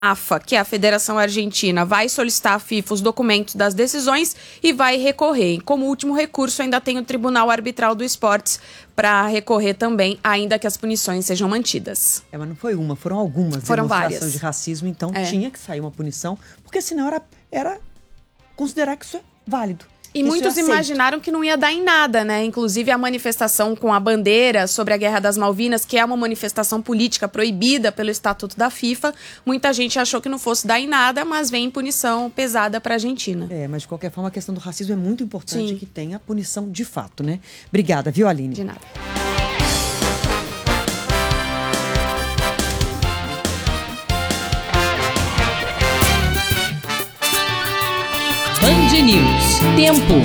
AFA, que é a Federação Argentina, vai solicitar à FIFA os documentos das decisões e vai recorrer. Como último recurso, ainda tem o Tribunal Arbitral do Esportes para recorrer também, ainda que as punições sejam mantidas. Mas não foi uma, foram algumas foram demonstrações várias. De racismo, então tinha que sair uma punição, porque senão era considerar que isso é válido. E muitos imaginaram que não ia dar em nada, né? Inclusive a manifestação com a bandeira sobre a Guerra das Malvinas, que é uma manifestação política proibida pelo Estatuto da FIFA. Muita gente achou que não fosse dar em nada, mas vem punição pesada para a Argentina. Mas de qualquer forma a questão do racismo é muito importante que tenha punição de fato, né? Obrigada, viu, Aline? De nada. Band News. Tempo.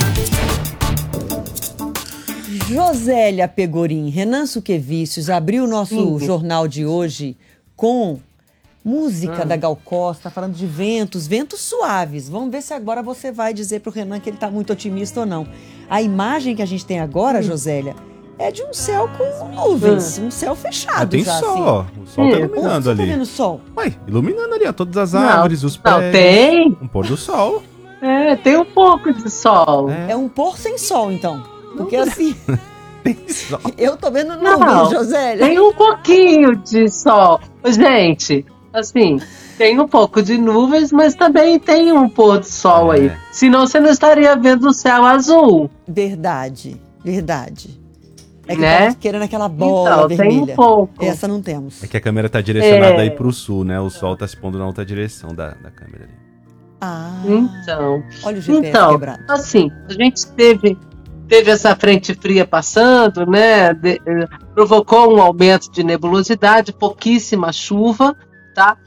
Josélia Pegorim, Renan Suquevicius abriu o nosso jornal de hoje com música da Gal Costa, falando de ventos suaves. Vamos ver se agora você vai dizer pro Renan que ele tá muito otimista ou não. A imagem que a gente tem agora, Josélia, é de um céu com nuvens, um céu fechado. Tem já, sol, assim. O sol tá iluminando ali. Tá vendo o sol? Ué, iluminando ali, ó, todas as árvores, os prédios. Não, tem. Um pôr do sol. Tem um pouco de sol. É um pôr sem sol, então. Porque assim... Tem sol. Eu tô vendo nuvens, Josélia. Tem um pouquinho de sol. Gente, assim, tem um pouco de nuvens, mas também tem um pôr do sol aí. Senão você não estaria vendo o céu azul. Verdade. É que né? estamos querendo aquela bola vermelha. Tem um pouco. Essa não temos. É que a câmera tá direcionada aí pro sul, né? O sol tá se pondo na outra direção da câmera ali. Então, olha o GPS quebrado. Assim, a gente teve essa frente fria passando, né? Provocou um aumento de nebulosidade, pouquíssima chuva, tá?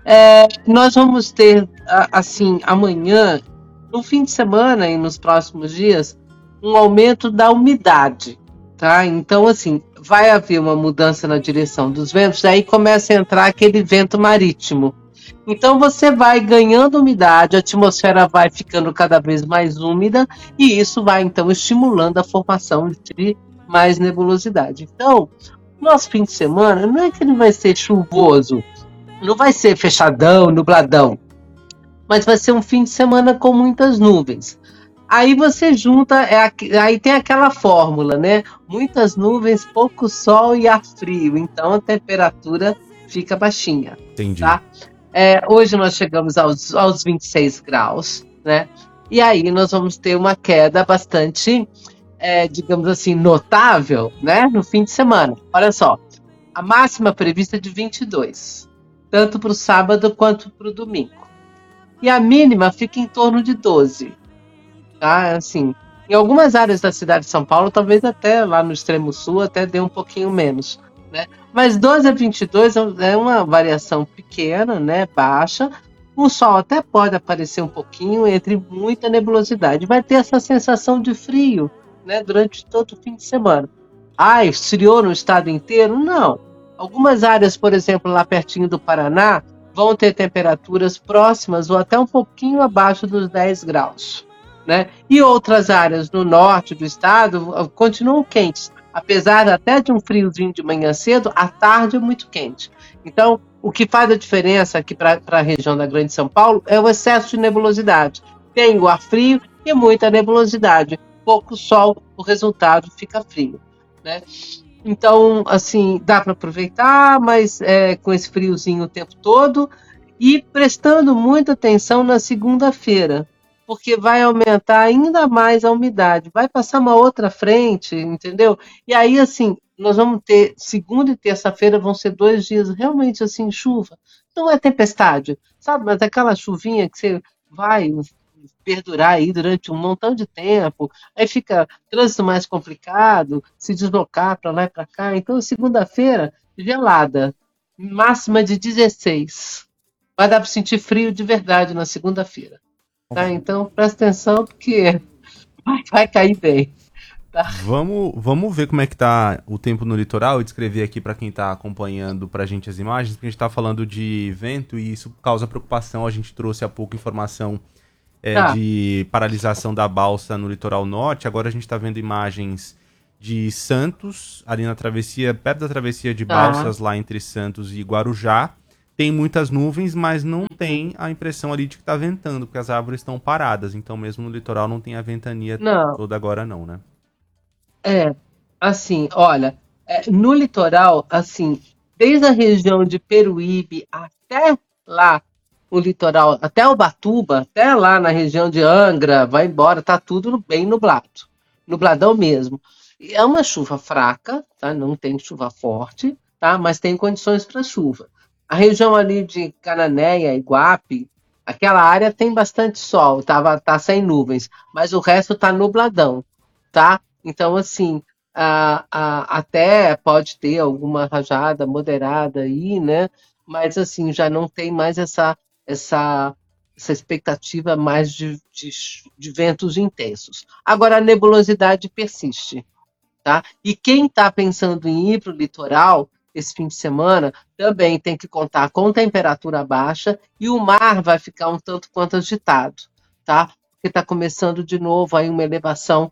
Nós vamos ter, assim, amanhã, no fim de semana e nos próximos dias, um aumento da umidade, tá? Então, assim, vai haver uma mudança na direção dos ventos, aí começa a entrar aquele vento marítimo. Então você vai ganhando umidade, a atmosfera vai ficando cada vez mais úmida e isso vai então estimulando a formação de mais nebulosidade. Então, nosso fim de semana não é que ele vai ser chuvoso, não vai ser fechadão, nubladão, mas vai ser um fim de semana com muitas nuvens. Aí você junta, aí tem aquela fórmula, né? Muitas nuvens, pouco sol e ar frio, então a temperatura fica baixinha. Entendi. Tá? Hoje nós chegamos aos 26 graus, né? E aí nós vamos ter uma queda bastante, digamos assim, notável, né? No fim de semana. Olha só, a máxima prevista é de 22, tanto para o sábado quanto para o domingo. E a mínima fica em torno de 12, tá? Assim, em algumas áreas da cidade de São Paulo, talvez até lá no extremo sul, até dê um pouquinho menos, né? Mas 12 a 22 é uma variação pequena, né, baixa. O sol até pode aparecer um pouquinho entre muita nebulosidade. Vai ter essa sensação de frio, né, durante todo o fim de semana. Esfriou no estado inteiro? Não. Algumas áreas, por exemplo, lá pertinho do Paraná, vão ter temperaturas próximas ou até um pouquinho abaixo dos 10 graus. Né? E outras áreas no norte do estado continuam quentes. Apesar até de um friozinho de manhã cedo, à tarde é muito quente. Então, o que faz a diferença aqui para a região da Grande São Paulo é o excesso de nebulosidade. Tem o ar frio e muita nebulosidade. Pouco sol, o resultado fica frio, né? Então, assim, dá para aproveitar, mas com esse friozinho o tempo todo e prestando muita atenção na segunda-feira, porque vai aumentar ainda mais a umidade, vai passar uma outra frente, entendeu? E aí, assim, nós vamos ter, segunda e terça-feira vão ser 2 dias realmente, assim, chuva. Não é tempestade, sabe? Mas aquela chuvinha que você vai perdurar aí durante um montão de tempo, aí fica trânsito mais complicado, se deslocar para lá e para cá. Então, segunda-feira, gelada, máxima de 16. Vai dar para sentir frio de verdade na segunda-feira. Tá, então presta atenção porque vai cair bem. Tá? Vamos ver como é que tá o tempo no litoral e descrever aqui para quem tá acompanhando pra gente as imagens, porque a gente tá falando de vento e isso causa preocupação. A gente trouxe há pouco informação de paralisação da balsa no litoral norte. Agora a gente tá vendo imagens de Santos, ali na travessia, perto da travessia de balsas, lá entre Santos e Guarujá. tem muitas nuvens, mas não tem a impressão ali de que tá ventando, porque as árvores estão paradas. Então, mesmo no litoral, não tem a ventania toda agora, não, né? Assim, olha, no litoral, assim, desde a região de Peruíbe até lá, o litoral, até Ubatuba, até lá na região de Angra, vai embora, tá tudo bem nublado. Nubladão mesmo. E é uma chuva fraca, tá? Não tem chuva forte, tá? Mas tem condições para chuva. A região ali de Cananéia, Iguape, aquela área tem bastante sol, tá sem nuvens, mas o resto tá nubladão, tá? Então, assim, até pode ter alguma rajada moderada aí, né? Mas, assim, já não tem mais essa expectativa mais de ventos intensos. Agora, a nebulosidade persiste, tá? E quem está pensando em ir para o litoral esse fim de semana também tem que contar com temperatura baixa e o mar vai ficar um tanto quanto agitado, tá? Porque está começando de novo aí uma elevação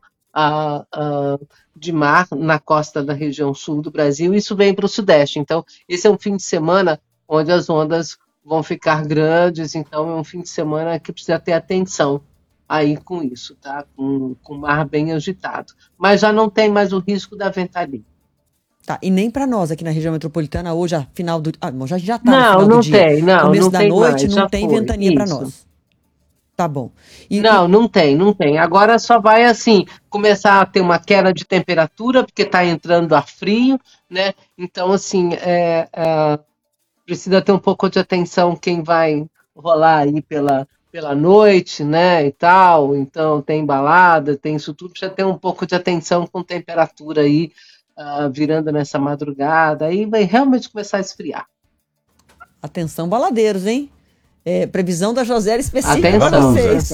de mar na costa da região sul do Brasil, e isso vem para o sudeste. Então, esse é um fim de semana onde as ondas vão ficar grandes, então é um fim de semana que precisa ter atenção aí com isso, tá? Com o mar bem agitado. Mas já não tem mais o risco da ventania. Tá, e nem para nós aqui na região metropolitana hoje, a final do... já tá no Não, final não do dia. tem, não, Começo não da tem noite, mais, não já tem foi, ventania para isso. nós. Tá bom. Não tem. Agora só vai, assim, começar a ter uma queda de temperatura, porque está entrando ar frio, né? Então, assim, precisa ter um pouco de atenção quem vai rolar aí pela noite, né, e tal. Então, tem balada, tem isso tudo. Precisa ter um pouco de atenção com temperatura aí, virando nessa madrugada. Aí vai realmente começar a esfriar. Atenção, baladeiros, hein? Previsão da Josélia específica para Atenção. vocês.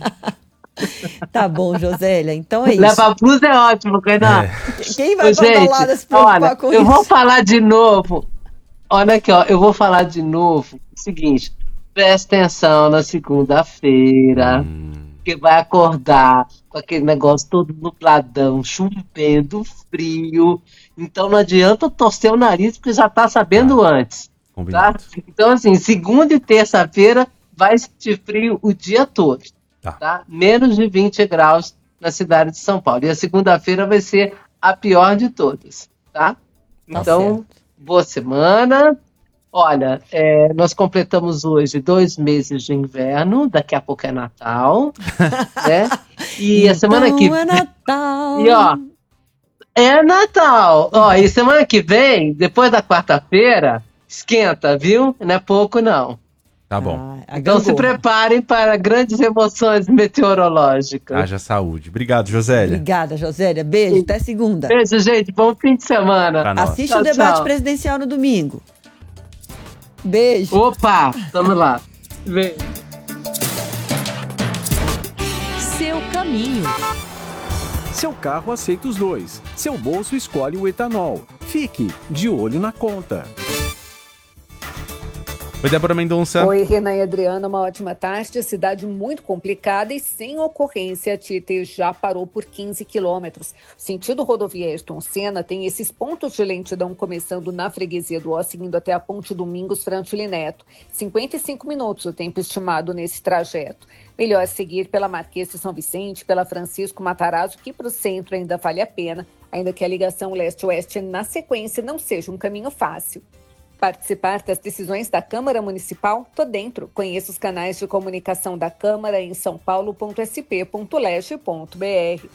Tá bom, Josélia. Então é isso. Leva a blusa é ótimo, Renan. Quem vai pra balada se preocupar com isso? Eu vou falar de novo. Olha aqui, ó. Eu vou falar de novo. O seguinte, presta atenção na segunda-feira, que vai acordar com aquele negócio todo nubladão, chovendo, frio. Então não adianta torcer o nariz, porque já tá sabendo antes. Tá? Então, assim, segunda e terça-feira vai sentir frio o dia todo. Tá? Menos de 20 graus na cidade de São Paulo. E a segunda-feira vai ser a pior de todas. Tá? Então, boa semana. Olha, nós completamos hoje 2 meses de inverno, daqui a pouco é Natal. Né? E então, a semana que vem. É Natal. E ó, é Natal. Ó, e semana que vem, depois da quarta-feira, esquenta, viu? Não é pouco, não. Tá bom. Então se preparem para grandes emoções meteorológicas. Haja saúde. Obrigado, Josélia. Obrigada, Josélia. Beijo, até segunda. Beijo, gente. Bom fim de semana. Assiste o debate presidencial no domingo. Beijo. Opa, tamo lá. Beijo. Seu caminho. Seu carro aceita os dois. Seu bolso escolhe o etanol. Fique de olho na conta. Oi, Débora Mendonça. Oi, Renan e Adriana, uma ótima tarde. Cidade muito complicada e sem ocorrência. Tietê já parou por 15 quilômetros. Sentido rodovia Ayrton Senna tem esses pontos de lentidão começando na freguesia do Ó, seguindo até a Ponte Domingos Frantili Neto. 55 minutos o tempo estimado nesse trajeto. Melhor seguir pela Marquês de São Vicente, pela Francisco Matarazzo, que para o centro ainda vale a pena, ainda que a ligação leste-oeste na sequência não seja um caminho fácil. Participar das decisões da Câmara Municipal? Tô dentro. Conheça os canais de comunicação da Câmara em sãopaulo.sp.leste.br.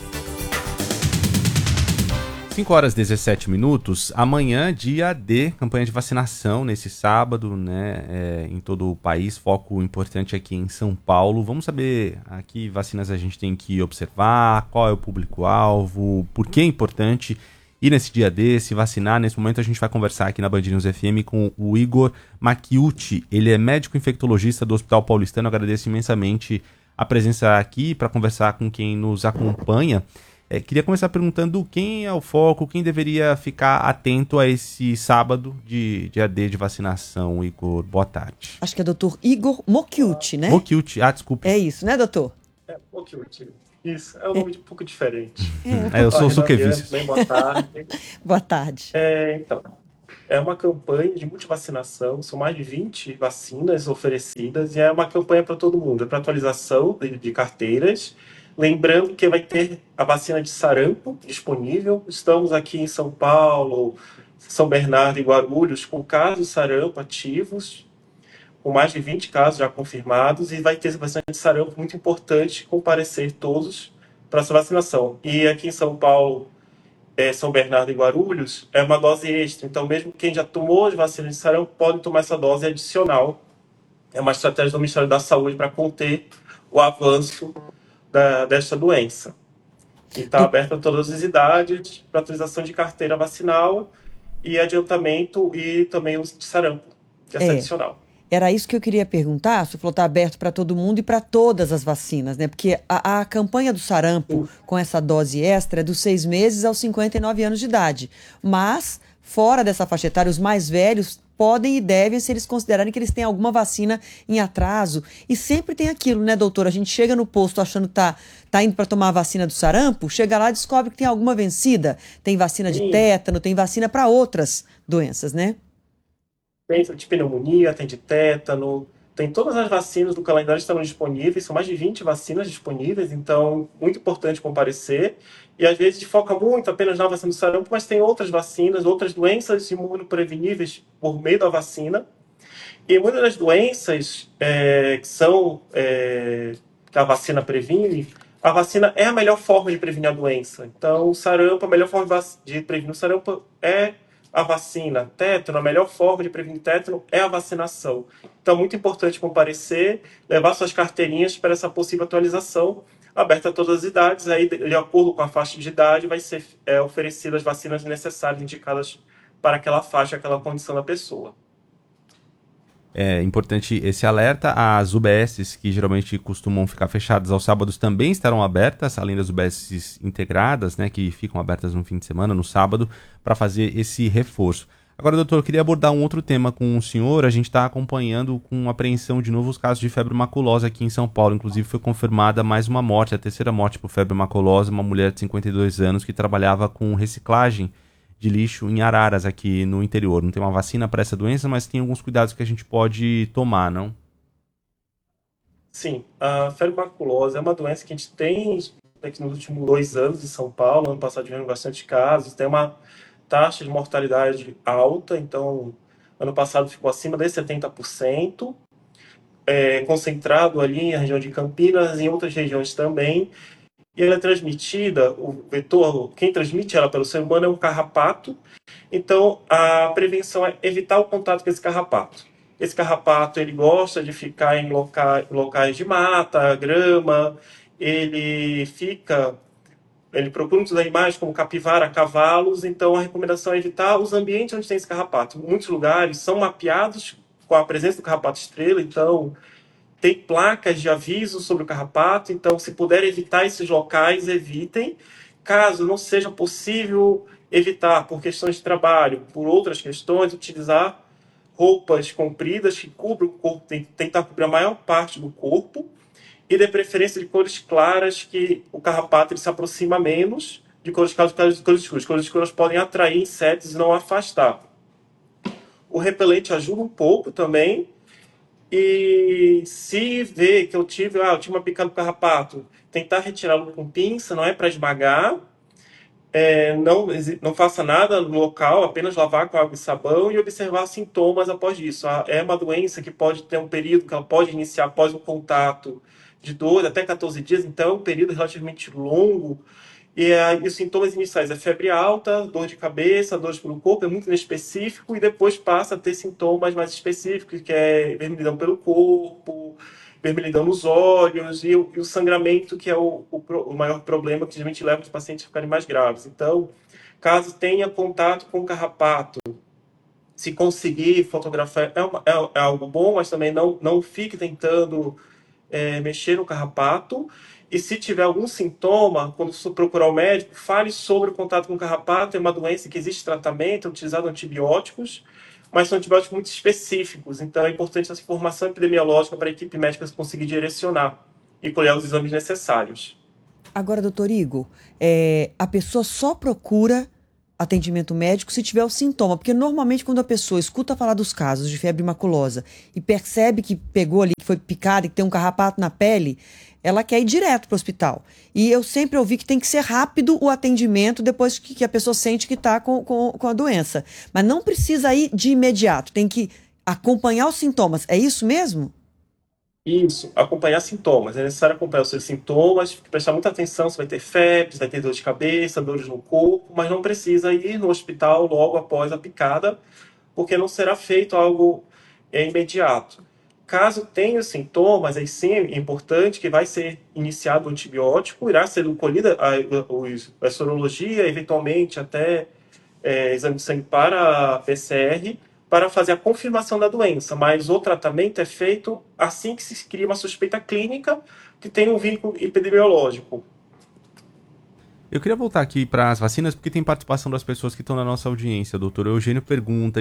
5h17. Amanhã, dia D, campanha de vacinação nesse sábado, né? Em todo o país, foco importante aqui em São Paulo. Vamos saber a que vacinas a gente tem que observar, qual é o público-alvo, por que é importante ir nesse dia D, se vacinar. Nesse momento a gente vai conversar aqui na Band News FM com o Igor Macchiuti. Ele é médico infectologista do Hospital Paulistano. Eu agradeço imensamente a presença aqui para conversar com quem nos acompanha. Queria começar perguntando quem é o foco, quem deveria ficar atento a esse sábado de dia D de vacinação. Igor, boa tarde. Acho que é doutor Igor Macchiuti, né? Macchiuti, desculpe. É isso, né, doutor? Macchiuti. Isso, é um nome um pouco diferente. Eu sou o Suquevicius. Bem, boa tarde. Boa tarde. Então, É uma campanha de multivacinação, são mais de 20 vacinas oferecidas e é uma campanha para todo mundo, é para atualização de carteiras. Lembrando que vai ter a vacina de sarampo disponível. Estamos aqui em São Paulo, São Bernardo e Guarulhos com casos de sarampo ativos, com mais de 20 casos já confirmados, e vai ter essa vacina de sarampo muito importante, comparecer todos para essa vacinação. E aqui em São Paulo, São Bernardo e Guarulhos, é uma dose extra. Então, mesmo quem já tomou as vacinas de sarampo pode tomar essa dose adicional. É uma estratégia do Ministério da Saúde para conter o avanço desta doença. E está aberto a todas as idades para atualização de carteira vacinal e adiantamento e também uso de sarampo, que é adicional. Era isso que eu queria perguntar. Você falou que está aberto para todo mundo e para todas as vacinas, né? Porque a campanha do sarampo com essa dose extra é dos 6 meses aos 59 anos de idade. Mas, fora dessa faixa etária, os mais velhos podem e devem, se eles considerarem que eles têm alguma vacina em atraso. E sempre tem aquilo, né, doutora? A gente chega no posto achando que tá indo para tomar a vacina do sarampo, chega lá e descobre que tem alguma vencida. Tem vacina de tétano, tem vacina para outras doenças, né? Tem de pneumonia, tem de tétano, tem todas as vacinas do calendário estão disponíveis, são mais de 20 vacinas disponíveis, então muito importante comparecer. E às vezes foca muito apenas na vacina do sarampo, mas tem outras vacinas, outras doenças imunopreveníveis por meio da vacina. E muitas das doenças que a vacina previne, a vacina é a melhor forma de prevenir a doença. Então, o sarampo, a melhor forma de prevenir o sarampo é a vacina. Tétano, a melhor forma de prevenir tétano é a vacinação. Então, muito importante comparecer, levar suas carteirinhas para essa possível atualização, aberta a todas as idades. Aí, de acordo com a faixa de idade, vai ser oferecidas as vacinas necessárias, indicadas para aquela faixa, aquela condição da pessoa. É importante esse alerta. As UBSs, que geralmente costumam ficar fechadas aos sábados, também estarão abertas, além das UBSs integradas, né, que ficam abertas no fim de semana, no sábado, para fazer esse reforço. Agora, doutor, eu queria abordar um outro tema com o senhor. A gente está acompanhando com apreensão de novo os casos de febre maculosa aqui em São Paulo. Inclusive, foi confirmada mais uma morte, a terceira morte por febre maculosa, uma mulher de 52 anos que trabalhava com reciclagem de lixo em Araras, aqui no interior. Não tem uma vacina para essa doença, mas tem alguns cuidados que a gente pode tomar, não? Sim, a febre maculosa é uma doença que a gente tem aqui nos últimos 2 anos em São Paulo. Ano passado tivemos bastante casos, tem uma taxa de mortalidade alta, então ano passado ficou acima de 70%, concentrado ali na região de Campinas e em outras regiões também. E ela é transmitida, o vetor, quem transmite ela pelo ser humano é um carrapato. Então, a prevenção é evitar o contato com esse carrapato. Esse carrapato, ele gosta de ficar em locais de mata, grama, ele procura muitos animais como capivara, cavalos, então a recomendação é evitar os ambientes onde tem esse carrapato. Muitos lugares são mapeados com a presença do carrapato estrela, então tem placas de aviso sobre o carrapato, então se puder evitar esses locais, evitem. Caso não seja possível evitar por questões de trabalho, por outras questões, utilizar roupas compridas que cubram o corpo, tentar cobrir a maior parte do corpo, e de preferência de cores claras, que o carrapato ele se aproxima menos de cores claras de cores escuras. Cores escuras podem atrair insetos e não afastar. O repelente ajuda um pouco também. E se vê que eu tive uma picada do carrapato, tentar retirá-lo com pinça, não é para esmagar, não faça nada no local, apenas lavar com água e sabão e observar sintomas após isso. É uma doença que pode ter um período que ela pode iniciar após o contato de 2 até 14 dias, então é um período relativamente longo. E os sintomas iniciais é febre alta, dor de cabeça, dores pelo corpo, é muito inespecífico, e depois passa a ter sintomas mais específicos, que é vermelhidão pelo corpo, vermelhidão nos olhos, e o sangramento, que é o maior problema, que geralmente leva os pacientes a ficarem mais graves. Então, caso tenha contato com o carrapato, se conseguir fotografar, é algo bom, mas também não fique tentando mexer no carrapato. E se tiver algum sintoma, quando for procurar o médico, fale sobre o contato com o carrapato. É uma doença que existe tratamento, é utilizado antibióticos, mas são antibióticos muito específicos. Então é importante essa informação epidemiológica para a equipe médica conseguir direcionar e colher os exames necessários. Agora, doutor Igor, a pessoa só procura atendimento médico se tiver o sintoma, porque normalmente quando a pessoa escuta falar dos casos de febre maculosa e percebe que pegou ali, que foi picada e que tem um carrapato na pele, ela quer ir direto para o hospital. E eu sempre ouvi que tem que ser rápido o atendimento depois que a pessoa sente que está com a doença. Mas não precisa ir de imediato, tem que acompanhar os sintomas. É isso mesmo? Isso, acompanhar sintomas. É necessário acompanhar os seus sintomas, prestar muita atenção se vai ter febre, se vai ter dor de cabeça, dores no corpo, mas não precisa ir no hospital logo após a picada, porque não será feito algo imediato. Caso tenha sintomas, aí sim é importante que vai ser iniciado o antibiótico, irá ser colhida a sorologia, eventualmente até exame de sangue para a PCR, para fazer a confirmação da doença, mas o tratamento é feito assim que se cria uma suspeita clínica que tem um vínculo epidemiológico. Eu queria voltar aqui para as vacinas, porque tem participação das pessoas que estão na nossa audiência. Doutor Eugênio pergunta,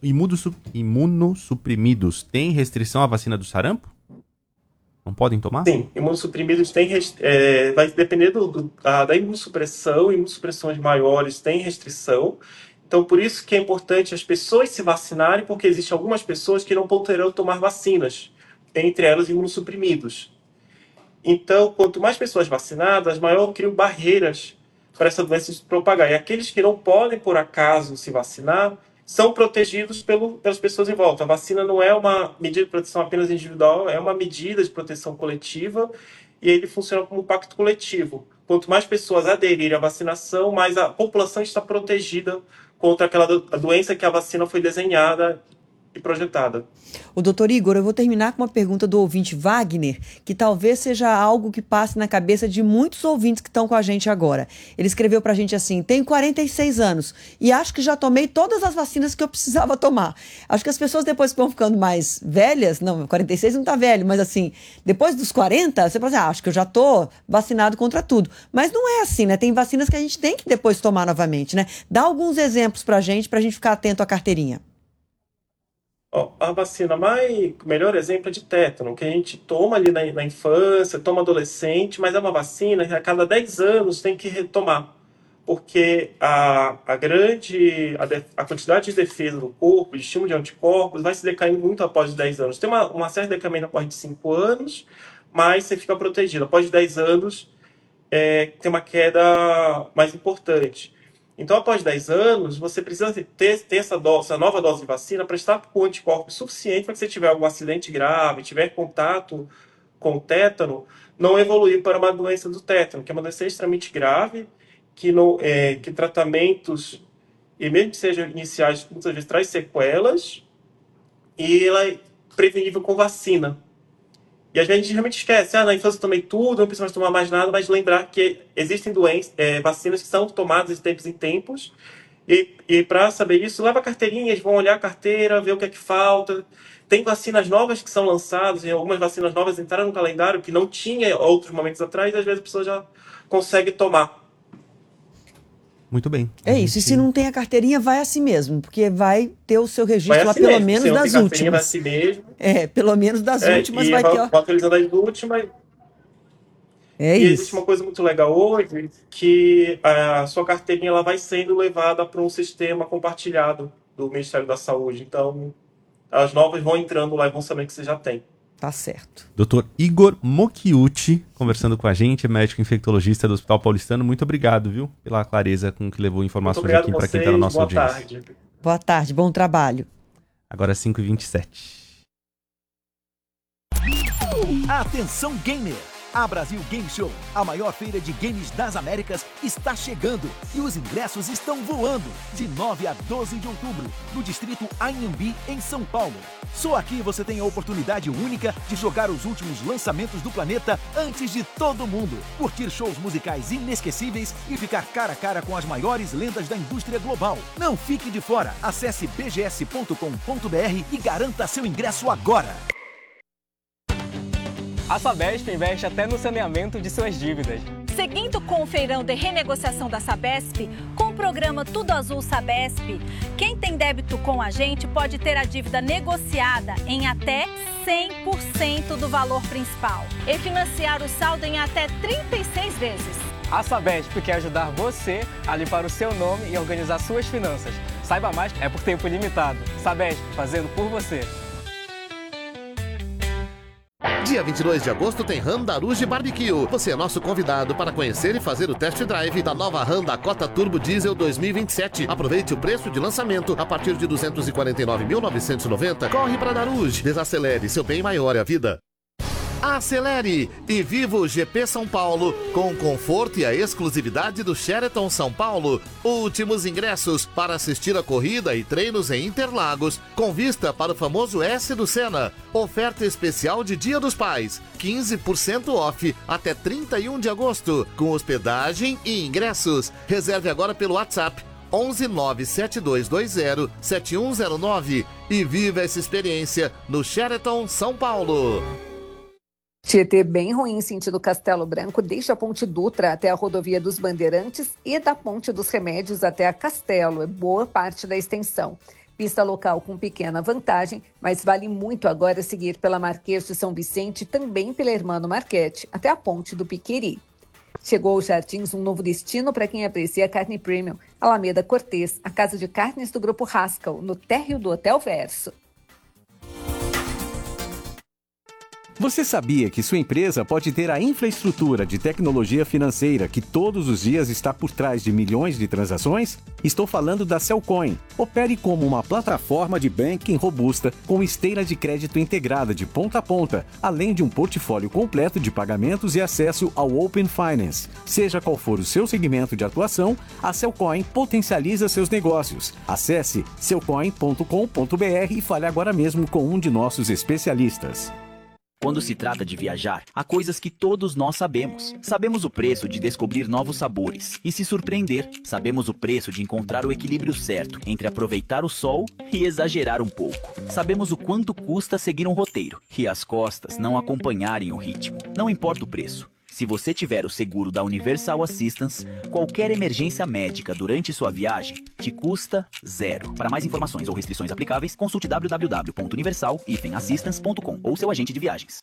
imunossuprimidos, tem restrição à vacina do sarampo? Não podem tomar? Sim, imunossuprimidos vai depender da imunossupressão, imunossupressões maiores têm restrição. Então, por isso que é importante as pessoas se vacinarem, porque existem algumas pessoas que não poderão tomar vacinas, entre elas imunossuprimidos. Então, quanto mais pessoas vacinadas, maior criam barreiras para essa doença se propagar. E aqueles que não podem, por acaso, se vacinar, são protegidos pelas pessoas em volta. A vacina não é uma medida de proteção apenas individual, é uma medida de proteção coletiva, e ele funciona como um pacto coletivo. Quanto mais pessoas aderirem à vacinação, mais a população está protegida contra aquela doença que a vacina foi desenhada e projetada. O doutor Igor, eu vou terminar com uma pergunta do ouvinte Wagner, que talvez seja algo que passe na cabeça de muitos ouvintes que estão com a gente agora. Ele escreveu pra gente assim: tenho 46 anos e acho que já tomei todas as vacinas que eu precisava tomar. Acho que as pessoas depois que vão ficando mais velhas, não, 46 não tá velho, mas assim, depois dos 40, você fala assim, acho que eu já tô vacinado contra tudo. Mas não é assim, né? Tem vacinas que a gente tem que depois tomar novamente, né? Dá alguns exemplos pra gente ficar atento à carteirinha. A vacina melhor exemplo é de tétano, que a gente toma ali na infância, toma adolescente, mas é uma vacina que a cada 10 anos tem que retomar, porque a quantidade de defesa do corpo, de estímulo de anticorpos, vai se decaindo muito após os 10 anos. Tem uma certa decaimento após de 5 anos, mas você fica protegido. Após 10 anos, tem uma queda mais importante. Então, após 10 anos, você precisa ter essa nova dose de vacina para estar com anticorpos suficiente para que você tiver algum acidente grave, tiver contato com o tétano, não evoluir para uma doença do tétano, que é uma doença extremamente grave, que tratamentos, e mesmo que sejam iniciais, muitas vezes traz sequelas, e ela é prevenível com vacina. E às vezes a gente realmente esquece, na infância eu tomei tudo, não preciso mais tomar mais nada, mas lembrar que existem vacinas que são tomadas de tempos em tempos, e para saber isso, leva a carteirinha, eles vão olhar a carteira, ver o que é que falta. Tem vacinas novas que são lançadas, e algumas vacinas novas entraram no calendário que não tinha outros momentos atrás, e às vezes a pessoa já consegue tomar. Muito bem. É isso, e se não tem a carteirinha, vai assim mesmo, porque vai ter o seu registro lá, pelo menos das últimas. Vai assim mesmo. Pelo menos das últimas vai ter. Atualizando as últimas. É e isso. Existe uma coisa muito legal hoje, que a sua carteirinha ela vai sendo levada para um sistema compartilhado do Ministério da Saúde. Então, as novas vão entrando lá e vão saber que você já tem. Tá certo. Dr. Igor Mochiuti, conversando com a gente, é médico infectologista do Hospital Paulistano. Muito obrigado, viu, pela clareza com que levou informações aqui para quem está na nossa audiência. Boa tarde. Boa tarde, bom trabalho. Agora 5h27. Atenção gamer! A Brasil Game Show, a maior feira de games das Américas, está chegando e os ingressos estão voando de 9 a 12 de outubro, no distrito Anhembi, em São Paulo. Só aqui você tem a oportunidade única de jogar os últimos lançamentos do planeta antes de todo mundo, curtir shows musicais inesquecíveis e ficar cara a cara com as maiores lendas da indústria global. Não fique de fora, acesse bgs.com.br e garanta seu ingresso agora. A Sabesp investe até no saneamento de suas dívidas. Seguindo com o feirão de renegociação da Sabesp, com o programa Tudo Azul Sabesp, quem tem débito com a gente pode ter a dívida negociada em até 100% do valor principal e financiar o saldo em até 36 vezes. A Sabesp quer ajudar você a limpar o seu nome e organizar suas finanças. Saiba mais, é por tempo limitado. Sabesp, fazendo por você. Dia 22 de agosto tem Ram Daruge Barbecue. Você é nosso convidado para conhecer e fazer o test drive da nova Ram Dakota Turbo Diesel 2027. Aproveite o preço de lançamento a partir de R$ 249.990. Corre para Daruge. Desacelere, seu bem maior é a vida. Acelere e viva o GP São Paulo com o conforto e a exclusividade do Sheraton São Paulo. Últimos ingressos para assistir a corrida e treinos em Interlagos, com vista para o famoso S do Senna. Oferta especial de Dia dos Pais, 15% off até 31 de agosto, com hospedagem e ingressos. Reserve agora pelo WhatsApp 11 97220 7109 e viva essa experiência no Sheraton São Paulo. Tietê bem ruim sentido Castelo Branco, desde a Ponte Dutra até a Rodovia dos Bandeirantes e da Ponte dos Remédios até a Castelo. É boa parte da extensão. Pista local com pequena vantagem, mas vale muito agora seguir pela Marquês de São Vicente e também pela Hermano Marchetti, até a Ponte do Piqueri. Chegou aos Jardins um novo destino para quem aprecia carne premium. Alameda Cortês, a casa de carnes do Grupo Haskell, no térreo do Hotel Verso. Você sabia que sua empresa pode ter a infraestrutura de tecnologia financeira que todos os dias está por trás de milhões de transações? Estou falando da Cellcoin. Opere como uma plataforma de banking robusta com esteira de crédito integrada de ponta a ponta, além de um portfólio completo de pagamentos e acesso ao Open Finance. Seja qual for o seu segmento de atuação, a Cellcoin potencializa seus negócios. Acesse cellcoin.com.br e fale agora mesmo com um de nossos especialistas. Quando se trata de viajar, há coisas que todos nós sabemos. Sabemos o preço de descobrir novos sabores e se surpreender. Sabemos o preço de encontrar o equilíbrio certo entre aproveitar o sol e exagerar um pouco. Sabemos o quanto custa seguir um roteiro e as costas não acompanharem o ritmo. Não importa o preço. Se você tiver o seguro da Universal Assistance, qualquer emergência médica durante sua viagem te custa zero. Para mais informações ou restrições aplicáveis, consulte www.universal-assistance.com ou seu agente de viagens.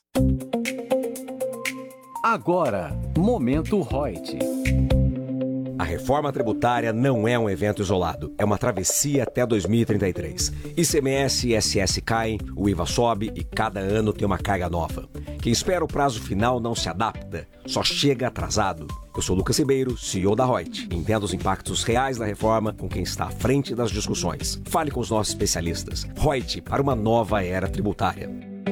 Agora, Momento Reut. A reforma tributária não é um evento isolado, é uma travessia até 2033. ICMS e ISS caem, o IVA sobe e cada ano tem uma carga nova. Quem espera o prazo final não se adapta, só chega atrasado. Eu sou Lucas Ribeiro, CEO da Reut. Entenda os impactos reais da reforma com quem está à frente das discussões. Fale com os nossos especialistas. Reut, para uma nova era tributária.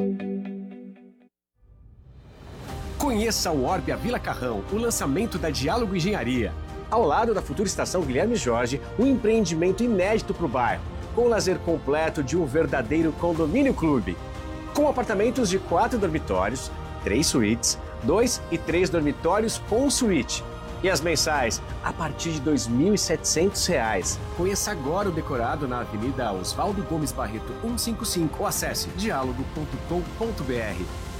Conheça o Orbia Vila Carrão, o lançamento da Diálogo Engenharia. Ao lado da futura estação Guilherme Jorge, um empreendimento inédito para o bairro, com o lazer completo de um verdadeiro condomínio clube. Com apartamentos de 4 dormitórios, 3 suítes, 2 e 3 dormitórios com suíte. E as mensais a partir de R$ 2.700. Conheça agora o decorado na Avenida Oswaldo Gomes Barreto 155 ou acesse dialogo.com.br.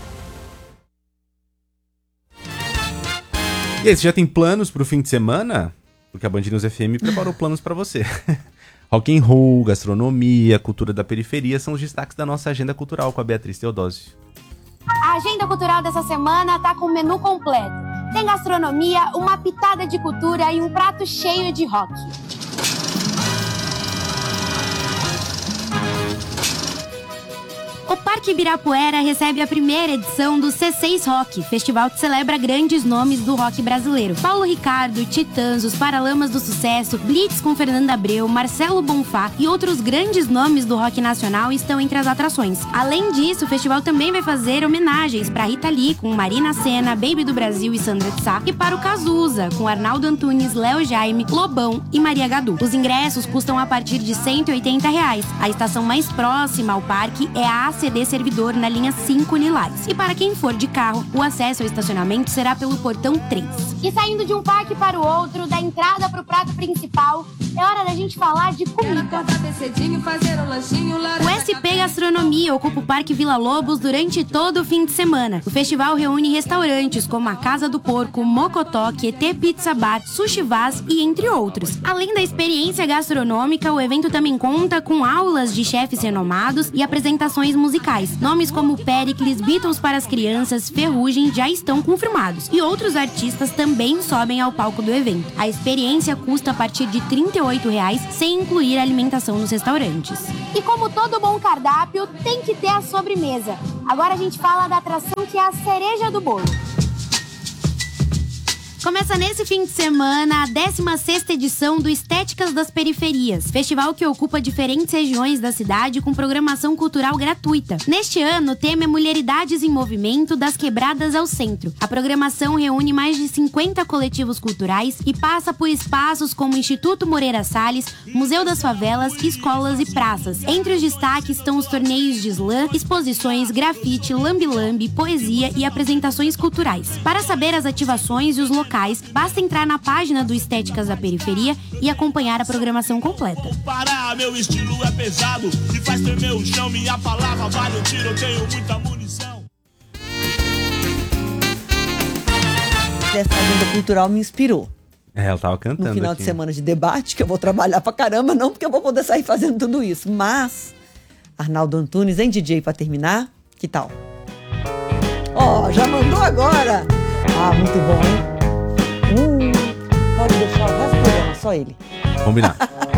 E aí, você já tem planos pro fim de semana? Porque a Band News FM preparou planos pra você. Rock and roll, gastronomia, cultura da periferia são os destaques da nossa agenda cultural com a Beatriz Teodósio. A agenda cultural dessa semana tá com o menu completo. Tem gastronomia, uma pitada de cultura e um prato cheio de rock. O Parque Ibirapuera recebe a primeira edição do C6 Rock, festival que celebra grandes nomes do rock brasileiro. Paulo Ricardo, Titãs, os Paralamas do Sucesso, Blitz com Fernanda Abreu, Marcelo Bonfá e outros grandes nomes do rock nacional estão entre as atrações. Além disso, o festival também vai fazer homenagens para Rita Lee, com Marina Sena, Baby do Brasil e Sandra de Sá, e para o Cazuza, com Arnaldo Antunes, Léo Jaime, Lobão e Maria Gadu. Os ingressos custam a partir de R$ 180. A estação mais próxima ao parque é a ACD Servidor, na linha 5 Lilás. E para quem for de carro, o acesso ao estacionamento será pelo portão 3. E saindo de um parque para o outro, da entrada para o prato principal, é hora da gente falar de comida. O SP Gastronomia ocupa o Parque Vila Lobos durante todo o fim de semana. O festival reúne restaurantes como a Casa do Porco, Mocotó, QT Pizza Bar, Sushi Vaz e entre outros. Além da experiência gastronômica, o evento também conta com aulas de chefes renomados e apresentações musicais. Nomes como Péricles, Beatles para as Crianças, Ferrugem já estão confirmados. E outros artistas também sobem ao palco do evento. A experiência custa a partir de R$ 38,00, sem incluir a alimentação nos restaurantes. E como todo bom cardápio, tem que ter a sobremesa. Agora a gente fala da atração que é a cereja do bolo. Começa nesse fim de semana a 16ª edição do Estéticas das Periferias, festival que ocupa diferentes regiões da cidade com programação cultural gratuita. Neste ano, o tema é Mulheridades em Movimento, das Quebradas ao Centro. A programação reúne mais de 50 coletivos culturais e passa por espaços como Instituto Moreira Salles, Museu das Favelas, escolas e praças. Entre os destaques estão os torneios de slam, exposições, grafite, lambe-lambe, poesia e apresentações culturais. Para saber as ativações e os locais, basta entrar na página do Estéticas da Periferia e acompanhar a programação completa. Parar, meu estilo é pesado e faz tremer o chão, minha palavra vale um tiro, eu tenho muita munição. Essa agenda cultural me inspirou. Ela tava cantando no final aqui. de semana de debate, que eu vou trabalhar pra caramba, não porque eu vou poder sair fazendo tudo isso, mas Arnaldo Antunes, hein, DJ, pra terminar? Que tal? Ó, já mandou agora! Ah, muito bom, hein? Pode deixar o resto do programa, só ele. Combinado.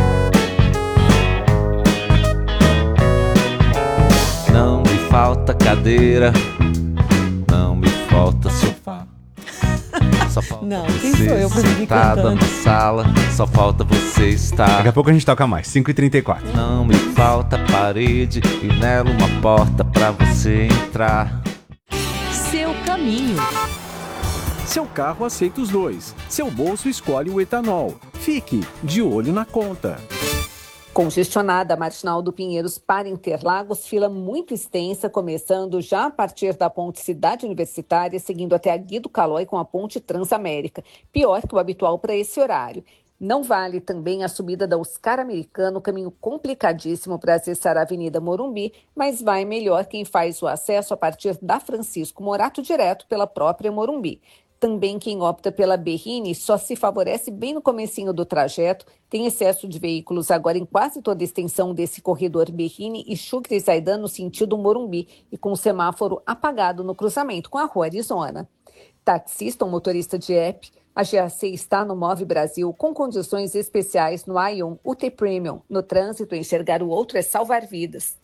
Não me falta cadeira, não me falta sofá. Só falta não, você quem sou eu pra seguir sentada cantando? na sala, só falta você estar. Daqui a pouco a gente toca mais, 5h34. Não me falta parede e nela uma porta pra você entrar. Seu caminho. Seu carro aceita os dois. Seu bolso escolhe o etanol. Fique de olho na conta. Congestionada a Marginal do Pinheiros para Interlagos, fila muito extensa, começando já a partir da ponte Cidade Universitária, seguindo até a Guido Calói com a ponte Transamérica. Pior que o habitual para esse horário. Não vale também a subida da Oscar Americano, caminho complicadíssimo para acessar a Avenida Morumbi, mas vai melhor quem faz o acesso a partir da Francisco Morato direto pela própria Morumbi. Também quem opta pela Berrini só se favorece bem no comecinho do trajeto. Tem excesso de veículos agora em quase toda a extensão desse corredor Berrini e Chucre Zaidan no sentido Morumbi e com o semáforo apagado no cruzamento com a Rua Arizona. Taxista ou motorista de app, a GAC está no Move Brasil com condições especiais no Ion UT Premium. No trânsito, enxergar o outro é salvar vidas.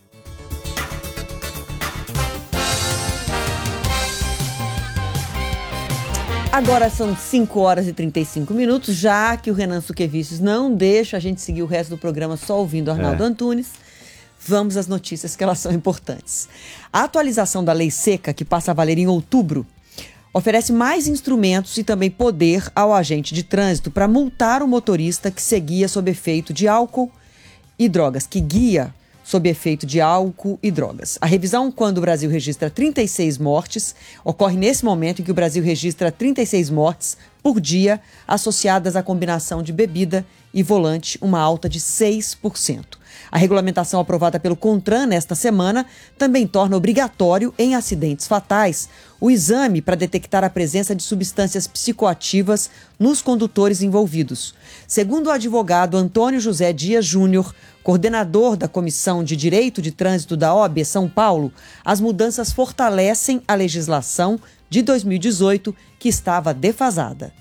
Agora são 5h35, já que o Renan Suquevicius não deixa a gente seguir o resto do programa só ouvindo Arnaldo Antunes. Vamos às notícias, que elas são importantes. A atualização da Lei Seca, que passa a valer em outubro, oferece mais instrumentos e também poder ao agente de trânsito para multar o motorista que seguia sob efeito de álcool e drogas, que guia sob efeito de álcool e drogas. A revisão, quando o Brasil registra 36 mortes, ocorre nesse momento em que o Brasil registra 36 mortes por dia associadas à combinação de bebida e volante, uma alta de 6%. A regulamentação aprovada pelo CONTRAN nesta semana também torna obrigatório, em acidentes fatais, o exame para detectar a presença de substâncias psicoativas nos condutores envolvidos. Segundo o advogado Antônio José Dias Júnior, coordenador da Comissão de Direito de Trânsito da OAB São Paulo, as mudanças fortalecem a legislação de 2018, que estava defasada.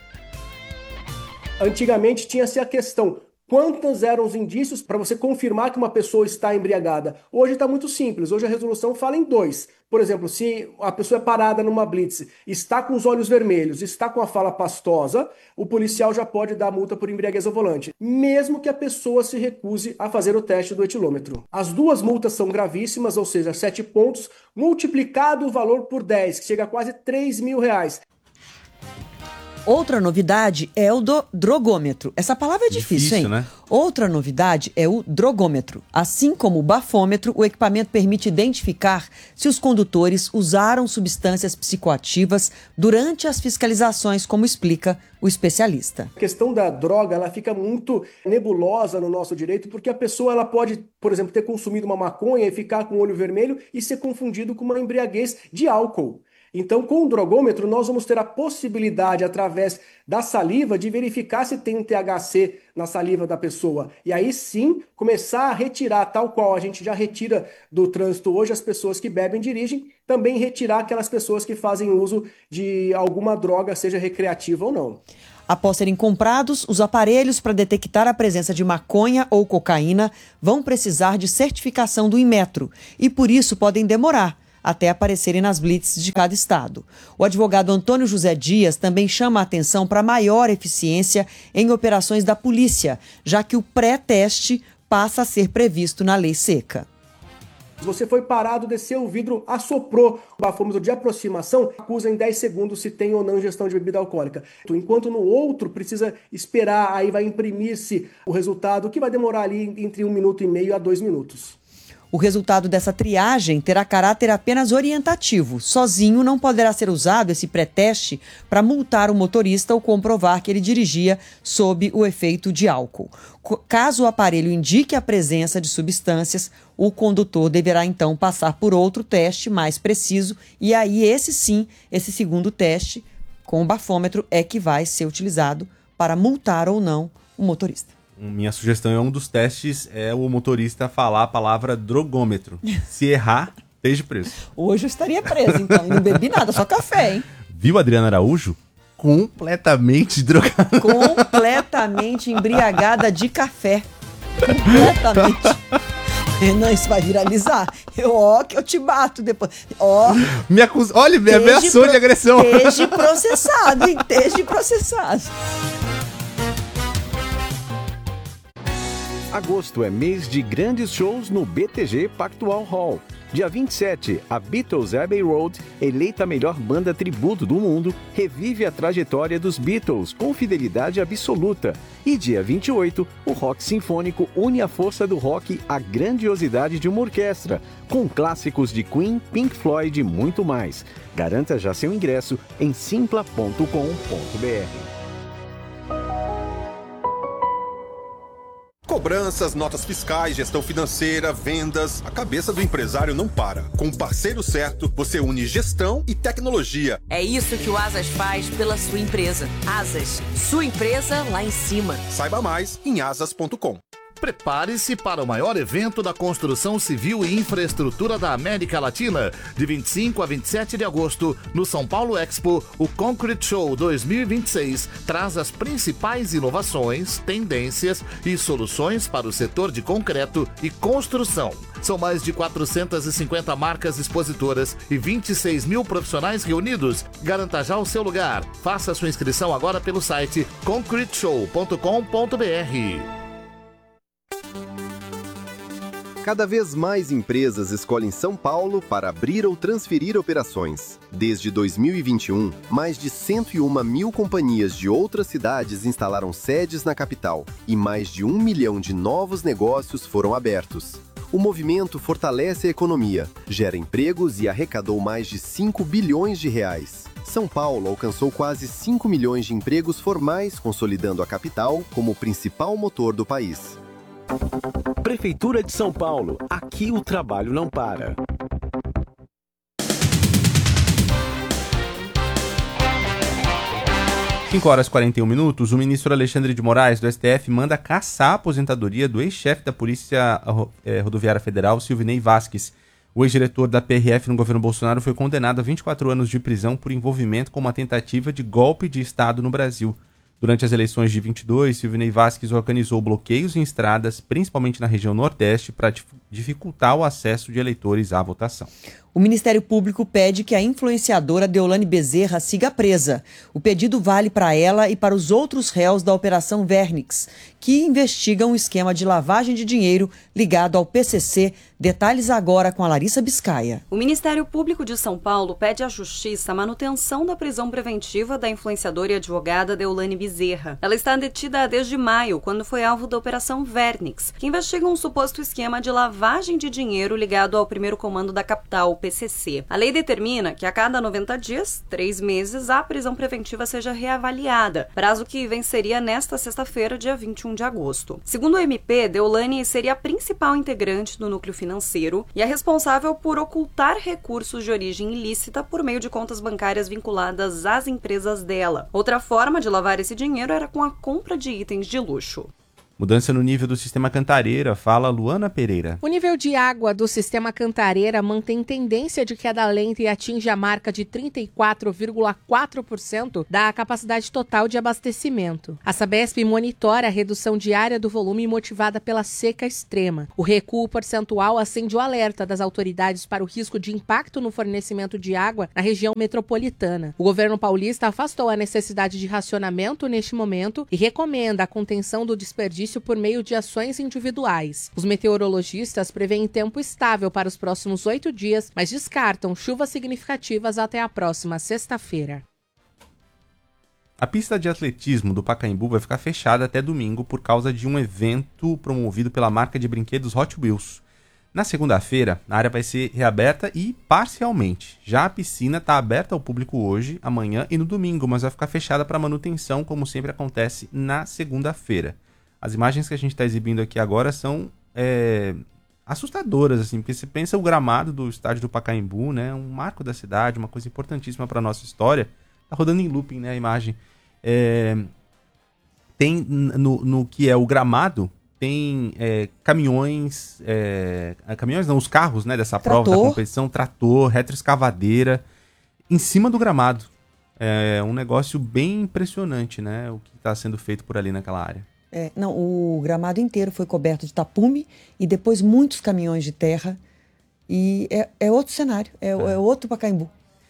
Antigamente tinha-se a questão: quantos eram os indícios para você confirmar que uma pessoa está embriagada? Hoje está muito simples, hoje a resolução fala em 2. Por exemplo, se a pessoa é parada numa blitz, está com os olhos vermelhos, está com a fala pastosa, o policial já pode dar multa por embriaguez ao volante, mesmo que a pessoa se recuse a fazer o teste do etilômetro. As duas multas são gravíssimas, ou seja, 7 pontos, multiplicado o valor por 10, que chega a quase R$3.000. Outra novidade é o drogômetro. Essa palavra é difícil, hein? né? Outra novidade é o drogômetro. Assim como o bafômetro, o equipamento permite identificar se os condutores usaram substâncias psicoativas durante as fiscalizações, como explica o especialista. A questão da droga, ela fica muito nebulosa no nosso direito, porque a pessoa ela pode, por exemplo, ter consumido uma maconha e ficar com o olho vermelho e ser confundido com uma embriaguez de álcool. Então, com o drogômetro, nós vamos ter a possibilidade, através da saliva, de verificar se tem um THC na saliva da pessoa. E aí sim, começar a retirar, tal qual a gente já retira do trânsito hoje as pessoas que bebem e dirigem, também retirar aquelas pessoas que fazem uso de alguma droga, seja recreativa ou não. Após serem comprados, os aparelhos para detectar a presença de maconha ou cocaína vão precisar de certificação do Inmetro e, por isso, podem demorar até aparecerem nas blitz de cada estado. O advogado Antônio José Dias também chama a atenção para maior eficiência em operações da polícia, já que o pré-teste passa a ser previsto na lei seca. Se você foi parado, desceu o vidro, assoprou o bafômetro de aproximação, acusa em 10 segundos se tem ou não ingestão de bebida alcoólica. Enquanto no outro precisa esperar, aí vai imprimir-se o resultado, que vai demorar ali entre 1 minuto e meio a 2 minutos. O resultado dessa triagem terá caráter apenas orientativo. Sozinho não poderá ser usado esse pré-teste para multar o motorista ou comprovar que ele dirigia sob o efeito de álcool. Caso o aparelho indique a presença de substâncias, o condutor deverá então passar por outro teste mais preciso e aí esse segundo teste com o bafômetro é que vai ser utilizado para multar ou não o motorista. Minha sugestão é um dos testes é o motorista falar a palavra drogômetro. Se errar, esteja preso. Hoje eu estaria preso, então. Não bebi nada, só café, hein? Viu, Adriana Araújo? Completamente drogada. Completamente embriagada de café. Completamente. Renan, isso vai viralizar. Que eu te bato depois. Me acusa. Olha, me ameaçou de agressão. Esteja processado, hein? Esteja processado. Agosto é mês de grandes shows no BTG Pactual Hall. Dia 27, a Beatles Abbey Road, eleita a melhor banda tributo do mundo, revive a trajetória dos Beatles com fidelidade absoluta. E dia 28, o rock sinfônico une a força do rock à grandiosidade de uma orquestra, com clássicos de Queen, Pink Floyd e muito mais. Garanta já seu ingresso em simpla.com.br. Cobranças, notas fiscais, gestão financeira, vendas. A cabeça do empresário não para. Com o parceiro certo, você une gestão e tecnologia. É isso que o Asas faz pela sua empresa. Asas, sua empresa lá em cima. Saiba mais em asas.com. Prepare-se para o maior evento da construção civil e infraestrutura da América Latina. De 25 a 27 de agosto, no São Paulo Expo, o Concrete Show 2026 traz as principais inovações, tendências e soluções para o setor de concreto e construção. São mais de 450 marcas expositoras e 26 mil profissionais reunidos. Garanta já o seu lugar. Faça sua inscrição agora pelo site concreteshow.com.br. Cada vez mais empresas escolhem São Paulo para abrir ou transferir operações. Desde 2021, mais de 101 mil companhias de outras cidades instalaram sedes na capital e mais de 1 milhão de novos negócios foram abertos. O movimento fortalece a economia, gera empregos e arrecadou mais de 5 bilhões de reais. São Paulo alcançou quase 5 milhões de empregos formais, consolidando a capital como o principal motor do país. Prefeitura de São Paulo. Aqui o trabalho não para. 5 horas e 41 minutos, o ministro Alexandre de Moraes, do STF, manda cassar a aposentadoria do ex-chefe da Polícia Rodoviária Federal, Silvinei Vasquez. O ex-diretor da PRF no governo Bolsonaro foi condenado a 24 anos de prisão por envolvimento com uma tentativa de golpe de Estado no Brasil. Durante as eleições de 22, Silvinei Vasquez organizou bloqueios em estradas, principalmente na região Nordeste, para dificultar o acesso de eleitores à votação. O Ministério Público pede que a influenciadora Deolane Bezerra siga presa. O pedido vale para ela e para os outros réus da Operação Vernix, que investigam o esquema de lavagem de dinheiro ligado ao PCC. Detalhes agora com a Larissa Biscaia. O Ministério Público de São Paulo pede à Justiça a manutenção da prisão preventiva da influenciadora e advogada Deolane Bezerra. Ela está detida desde maio, quando foi alvo da Operação Vernix, que investiga um suposto esquema de lavagem de dinheiro ligado ao primeiro comando da capital, PCC. A lei determina que a cada 90 dias, 3 meses, a prisão preventiva seja reavaliada, prazo que venceria nesta sexta-feira, dia 21 de agosto. Segundo o MP, Deolane seria a principal integrante do núcleo financeiro e é responsável por ocultar recursos de origem ilícita por meio de contas bancárias vinculadas às empresas dela. Outra forma de lavar esse dinheiro era com a compra de itens de luxo. Mudança no nível do sistema Cantareira, fala Luana Pereira. O nível de água do sistema Cantareira mantém tendência de queda lenta e atinge a marca de 34,4% da capacidade total de abastecimento. A Sabesp monitora a redução diária do volume motivada pela seca extrema. O recuo percentual acende o alerta das autoridades para o risco de impacto no fornecimento de água na região metropolitana. O governo paulista afastou a necessidade de racionamento neste momento e recomenda a contenção do desperdício por meio de ações individuais. Os meteorologistas preveem tempo estável para os próximos 8 dias, mas descartam chuvas significativas até a próxima sexta-feira. A pista de atletismo do Pacaembu vai ficar fechada até domingo por causa de um evento promovido pela marca de brinquedos Hot Wheels. Na segunda-feira, a área vai ser reaberta e parcialmente. Já a piscina está aberta ao público hoje, amanhã e no domingo, mas vai ficar fechada para manutenção, como sempre acontece na segunda-feira. As imagens que a gente está exibindo aqui agora são assustadoras, assim, porque você pensa o gramado do estádio do Pacaembu, né? Um marco da cidade, uma coisa importantíssima para a nossa história. Tá rodando em looping, né, a imagem. Tem no que é o gramado, tem caminhões, caminhões não, os carros, né, dessa prova da competição, trator, retroescavadeira, em cima do gramado. É um negócio bem impressionante, né, o que está sendo feito por ali naquela área. Não, o gramado inteiro foi coberto de tapume e depois muitos caminhões de terra. E é outro cenário, é outro Pacaembu.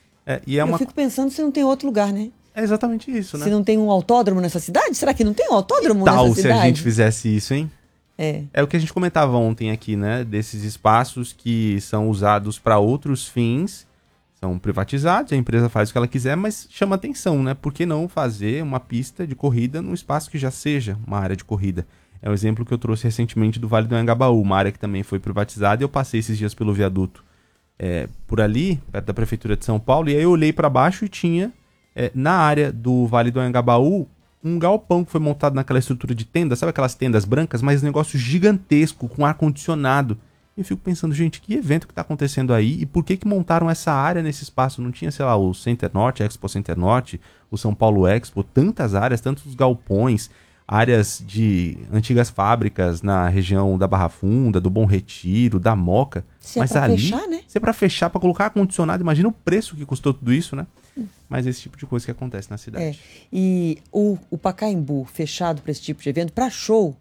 Eu fico pensando se não tem outro lugar, né? É exatamente isso, né? Se não tem um autódromo nessa cidade? Será que não tem um autódromo nessa cidade? Se a gente fizesse isso, hein? É o que a gente comentava ontem aqui, né? Desses espaços que são usados para outros fins, são privatizados, a empresa faz o que ela quiser, mas chama atenção, né? Por que não fazer uma pista de corrida num espaço que já seja uma área de corrida? É um exemplo que eu trouxe recentemente do Vale do Anhangabaú, uma área que também foi privatizada, e eu passei esses dias pelo viaduto por ali, perto da Prefeitura de São Paulo, e aí eu olhei para baixo e tinha, na área do Vale do Anhangabaú, um galpão que foi montado naquela estrutura de tenda, sabe aquelas tendas brancas, mas um negócio gigantesco, com ar-condicionado. E eu fico pensando, gente, que evento que tá acontecendo aí e por que montaram essa área nesse espaço? Não tinha, sei lá, o Center Norte, Expo Center Norte, o São Paulo Expo, tantas áreas, tantos galpões, áreas de antigas fábricas na região da Barra Funda, do Bom Retiro, da Moca. Mas ali, fechar, né? Se é pra fechar, pra colocar ar-condicionado, imagina o preço que custou tudo isso, né? Mas esse tipo de coisa que acontece na cidade. E o Pacaembu fechado para esse tipo de evento, para show,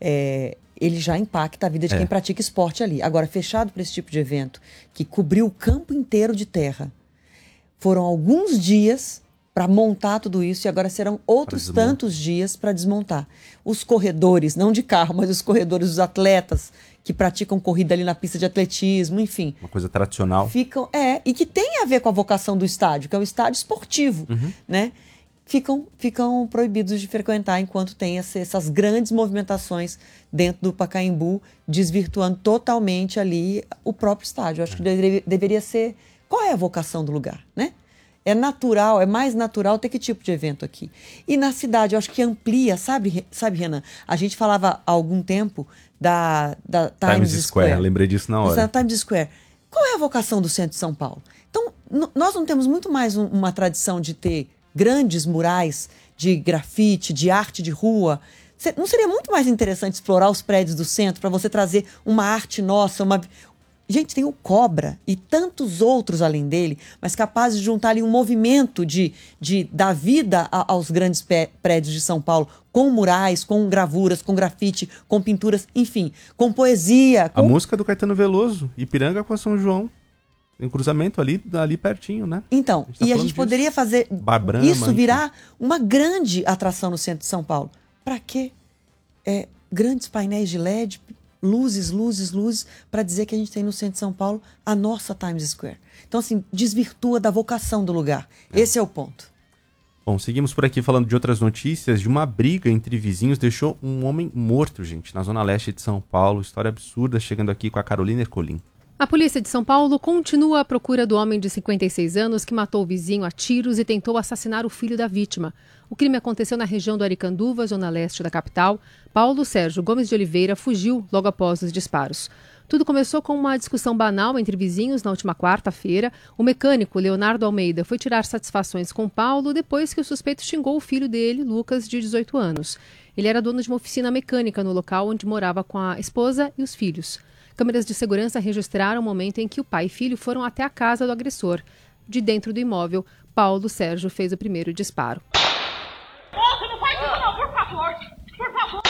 ele já impacta a vida de quem pratica esporte ali. Agora, fechado para esse tipo de evento, que cobriu o campo inteiro de terra, foram alguns dias para montar tudo isso e agora serão outros tantos dias para desmontar. Os corredores, não de carro, mas os corredores dos atletas que praticam corrida ali na pista de atletismo, enfim. Uma coisa tradicional. E que tem a ver com a vocação do estádio, que é o estádio esportivo, né? Ficam proibidos de frequentar enquanto tem essas grandes movimentações dentro do Pacaembu, desvirtuando totalmente ali o próprio estádio. Eu acho que deveria ser... Qual é a vocação do lugar, né? É natural, é mais natural ter que tipo de evento aqui. E na cidade, eu acho que amplia, sabe, Renan? A gente falava há algum tempo da Times Square. Lembrei disso na hora. Da Times Square. Qual é a vocação do centro de São Paulo? Então, nós não temos muito mais uma tradição de ter grandes murais de grafite, de arte de rua. Não seria muito mais interessante explorar os prédios do centro para você trazer uma arte nossa, Gente, tem o Cobra e tantos outros além dele, mas capazes de juntar ali um movimento de dar vida aos grandes prédios de São Paulo, com murais, com gravuras, com grafite, com pinturas, enfim, com poesia. A música do Caetano Veloso, Ipiranga com a São João. Tem um cruzamento ali pertinho, né? Então, a gente poderia fazer isso virar uma grande atração no centro de São Paulo. Para quê? Grandes painéis de LED, luzes, para dizer que a gente tem no centro de São Paulo a nossa Times Square. Então, assim, desvirtua da vocação do lugar. Esse é o ponto. Bom, seguimos por aqui falando de outras notícias. De uma briga entre vizinhos deixou um homem morto, gente, na zona leste de São Paulo. História absurda, chegando aqui com a Carolina Ercolim. A polícia de São Paulo continua à procura do homem de 56 anos que matou o vizinho a tiros e tentou assassinar o filho da vítima. O crime aconteceu na região do Aricanduva, zona leste da capital. Paulo Sérgio Gomes de Oliveira fugiu logo após os disparos. Tudo começou com uma discussão banal entre vizinhos na última quarta-feira. O mecânico Leonardo Almeida foi tirar satisfações com Paulo depois que o suspeito xingou o filho dele, Lucas, de 18 anos. Ele era dono de uma oficina mecânica no local onde morava com a esposa e os filhos. Câmeras de segurança registraram o momento em que o pai e filho foram até a casa do agressor. De dentro do imóvel, Paulo Sérgio fez o primeiro disparo. Moço, não faz isso não, por favor! Por favor!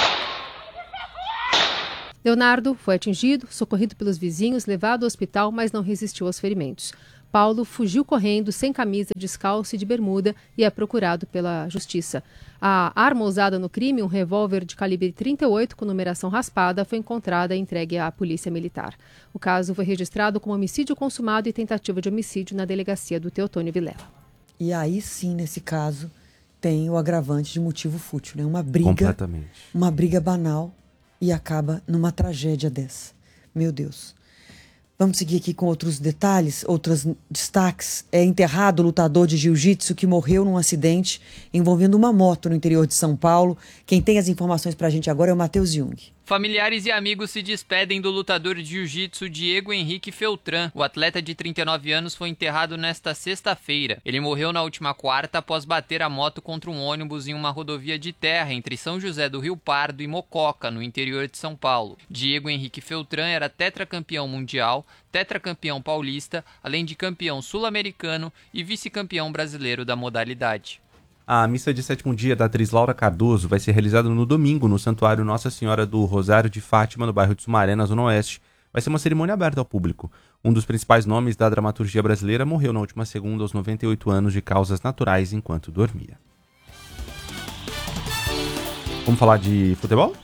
Leonardo foi atingido, socorrido pelos vizinhos, levado ao hospital, mas não resistiu aos ferimentos. Paulo fugiu correndo, sem camisa, descalço e de bermuda, e é procurado pela justiça. A arma usada no crime, um revólver de calibre 38 com numeração raspada, foi encontrada e entregue à polícia militar. O caso foi registrado como homicídio consumado e tentativa de homicídio na delegacia do Teotônio Vilela. E aí sim, nesse caso, tem o agravante de motivo fútil, né? Uma briga banal e acaba numa tragédia dessa. Meu Deus. Vamos seguir aqui com outros detalhes, outros destaques. É enterrado o lutador de jiu-jitsu que morreu num acidente envolvendo uma moto no interior de São Paulo. Quem tem as informações pra gente agora é o Matheus Jung. Familiares e amigos se despedem do lutador de jiu-jitsu Diego Henrique Feltran. O atleta de 39 anos foi enterrado nesta sexta-feira. Ele morreu na última quarta após bater a moto contra um ônibus em uma rodovia de terra entre São José do Rio Pardo e Mococa, no interior de São Paulo. Diego Henrique Feltran era tetracampeão mundial, tetracampeão paulista, além de campeão sul-americano e vice-campeão brasileiro da modalidade. A missa de sétimo dia da atriz Laura Cardoso vai ser realizada no domingo no Santuário Nossa Senhora do Rosário de Fátima, no bairro de Sumaré, na Zona Oeste. Vai ser uma cerimônia aberta ao público. Um dos principais nomes da dramaturgia brasileira morreu na última segunda aos 98 anos de causas naturais enquanto dormia. Vamos falar de futebol?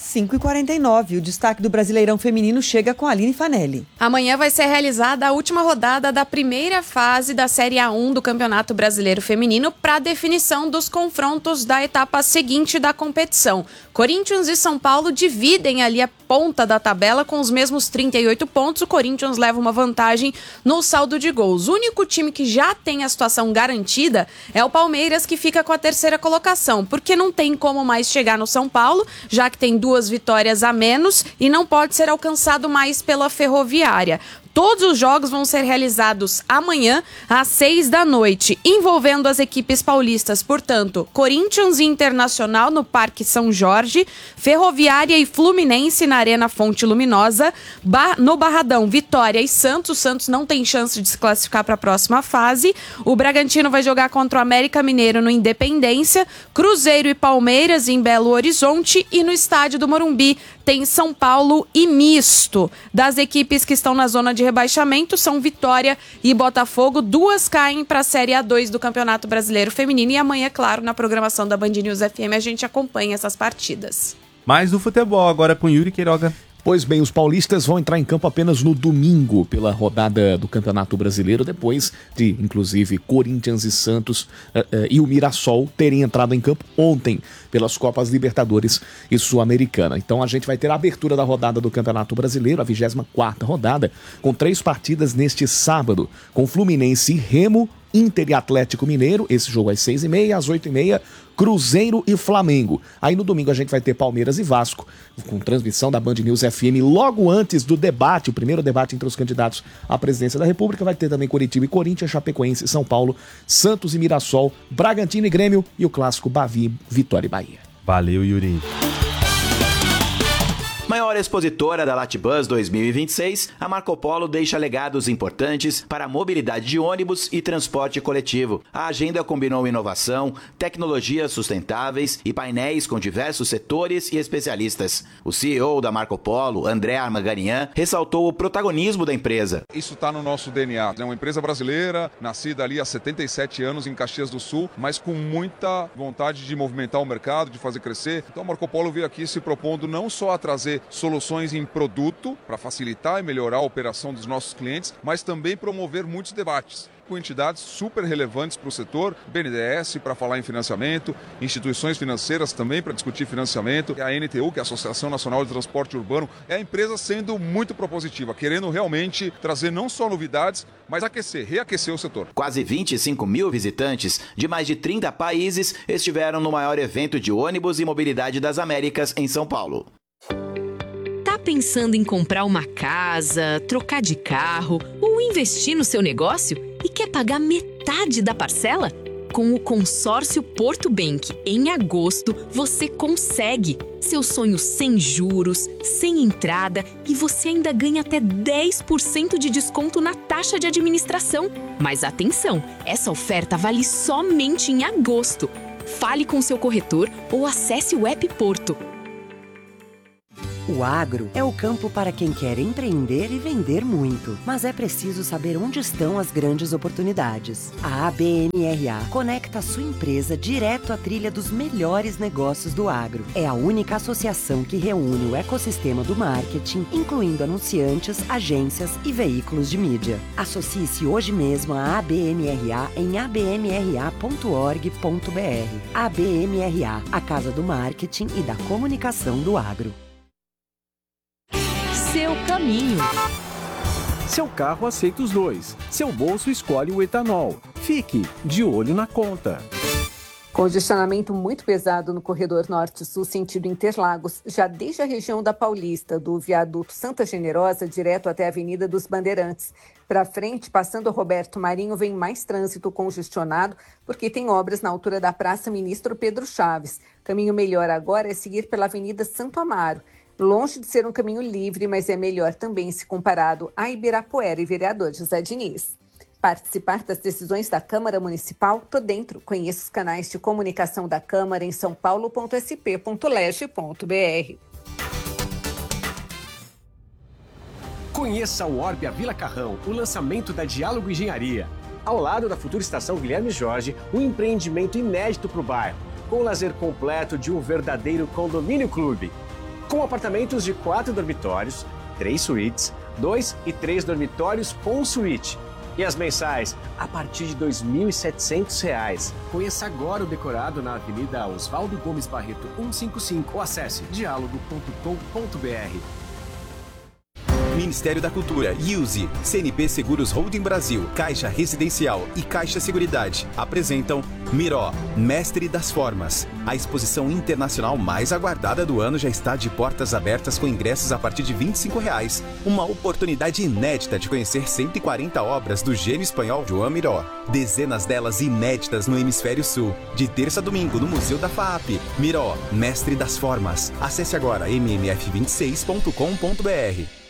5h49, o destaque do Brasileirão Feminino chega com a Aline Fanelli. Amanhã vai ser realizada a última rodada da primeira fase da Série A1 do Campeonato Brasileiro Feminino para definição dos confrontos da etapa seguinte da competição. Corinthians e São Paulo dividem ali a ponta da tabela com os mesmos 38 pontos. O Corinthians leva uma vantagem no saldo de gols. O único time que já tem a situação garantida é o Palmeiras, que fica com a terceira colocação, porque não tem como mais chegar no São Paulo, já que tem 2 vitórias a menos e não pode ser alcançado mais pela Ferroviária. Todos os jogos vão ser realizados amanhã às 18h, envolvendo as equipes paulistas, portanto, Corinthians e Internacional no Parque São Jorge, Ferroviária e Fluminense na Arena Fonte Luminosa, no Barradão, Vitória e Santos. O Santos não tem chance de se classificar para a próxima fase. O Bragantino vai jogar contra o América Mineiro no Independência, Cruzeiro e Palmeiras em Belo Horizonte, e no estádio do Morumbi tem São Paulo e Misto. Das equipes que estão na zona de rebaixamento são Vitória e Botafogo. 2 caem para a Série A2 do Campeonato Brasileiro Feminino, e amanhã, claro, na programação da Band News FM a gente acompanha essas partidas. Mais do futebol agora com Yuri Queiroga. Pois bem, os paulistas vão entrar em campo apenas no domingo pela rodada do Campeonato Brasileiro, depois de, inclusive, Corinthians e Santos e o Mirassol terem entrado em campo ontem pelas Copas Libertadores e Sul-Americana. Então a gente vai ter a abertura da rodada do Campeonato Brasileiro, a 24ª rodada, com 3 partidas neste sábado, com Fluminense e Remo, Inter e Atlético Mineiro, esse jogo às 6h30, às 8h30, Cruzeiro e Flamengo. Aí no domingo a gente vai ter Palmeiras e Vasco, com transmissão da Band News FM logo antes do debate, o primeiro debate entre os candidatos à presidência da República. Vai ter também Coritiba e Corinthians, Chapecoense e São Paulo, Santos e Mirassol, Bragantino e Grêmio e o clássico Bavi, Vitória e Bahia. Valeu, Yuri. Maior expositora da Latibus 2026, a Marco Polo deixa legados importantes para a mobilidade de ônibus e transporte coletivo. A agenda combinou inovação, tecnologias sustentáveis e painéis com diversos setores e especialistas. O CEO da Marco Polo, André Armaganian, ressaltou o protagonismo da empresa. Isso está no nosso DNA. É uma empresa brasileira, nascida ali há 77 anos em Caxias do Sul, mas com muita vontade de movimentar o mercado, de fazer crescer. Então a Marco Polo veio aqui se propondo não só a trazer trazer soluções em produto para facilitar e melhorar a operação dos nossos clientes, mas também promover muitos debates com entidades super relevantes para o setor, BNDES para falar em financiamento, instituições financeiras também para discutir financiamento, a ANTU, que é a Associação Nacional de Transporte Urbano, é a empresa sendo muito propositiva, querendo realmente trazer não só novidades, mas reaquecer o setor. Quase 25 mil visitantes de mais de 30 países estiveram no maior evento de ônibus e mobilidade das Américas em São Paulo. Tá pensando em comprar uma casa, trocar de carro ou investir no seu negócio e quer pagar metade da parcela? Com o consórcio Porto Bank, em agosto, você consegue. Seu sonho sem juros, sem entrada e você ainda ganha até 10% de desconto na taxa de administração. Mas atenção, essa oferta vale somente em agosto. Fale com seu corretor ou acesse o app Porto. O agro é o campo para quem quer empreender e vender muito, mas é preciso saber onde estão as grandes oportunidades. A ABMRA conecta a sua empresa direto à trilha dos melhores negócios do agro. É a única associação que reúne o ecossistema do marketing, incluindo anunciantes, agências e veículos de mídia. Associe-se hoje mesmo à ABMRA em abmra.org.br. ABMRA, a casa do marketing e da comunicação do agro. Seu caminho. Seu carro aceita os dois. Seu bolso escolhe o etanol. Fique de olho na conta. Congestionamento muito pesado no corredor norte-sul sentido Interlagos, já desde a região da Paulista, do viaduto Santa Generosa, direto até a Avenida dos Bandeirantes. Para frente, passando a Roberto Marinho, vem mais trânsito congestionado, porque tem obras na altura da Praça Ministro Pedro Chaves. O caminho melhor agora é seguir pela Avenida Santo Amaro. Longe de ser um caminho livre, mas é melhor também se comparado a Ibirapuera e vereador José Diniz. Participar das decisões da Câmara Municipal? Tô dentro. Conheça os canais de comunicação da Câmara em sãopaulo.sp.lege.br. Conheça o Orbia Vila Carrão, o lançamento da Diálogo Engenharia. Ao lado da futura estação Guilherme Jorge, um empreendimento inédito para o bairro, com o lazer completo de um verdadeiro condomínio clube. Com apartamentos de 4 dormitórios, 3 suítes, 2 e 3 dormitórios com suíte. E as mensais a partir de R$ 2.700. Conheça agora o decorado na Avenida Oswaldo Gomes Barreto 155 ou acesse dialogo.com.br. Ministério da Cultura, IUSE, CNP Seguros Holding Brasil, Caixa Residencial e Caixa Seguridade apresentam Miró, Mestre das Formas. A exposição internacional mais aguardada do ano já está de portas abertas com ingressos a partir de R$ 25,00. Uma oportunidade inédita de conhecer 140 obras do gênio espanhol Joan Miró. Dezenas delas inéditas no Hemisfério Sul. De terça a domingo no Museu da FAAP. Miró, Mestre das Formas. Acesse agora mmf26.com.br.